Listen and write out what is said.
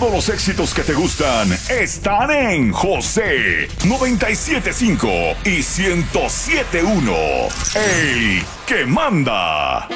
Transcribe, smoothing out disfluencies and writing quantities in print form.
Todos los éxitos que te gustan están en José 97.5 y 107.1. El que manda.